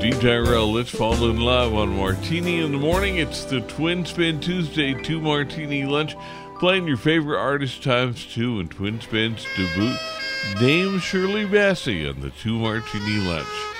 DJ Rel, let's fall in love on Martini in the Morning. It's the Twin Spin Tuesday 2 Martini Lunch. Playing your favorite artist times 2 and Twin Spin's debut. Name Shirley Bassey on the 2 Martini Lunch.